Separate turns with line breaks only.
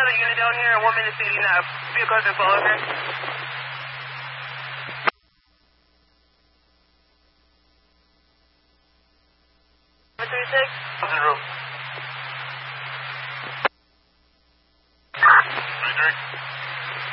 another unit down here. I want me to see vehicles are closing. 36.
What's the room? 33.